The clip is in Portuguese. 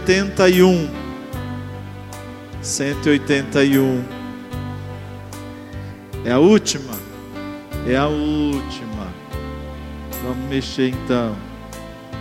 181. 181. É a última? É a última. Vamos mexer então.